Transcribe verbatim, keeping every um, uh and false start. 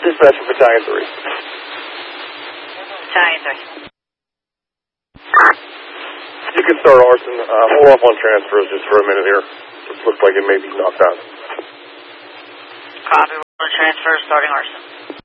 Dispatch for Battalion three. Battalion three. You can start arson. Uh, hold off on transfers just for a minute here. It looks like it may be knocked out. Copy. Transfer starting arson.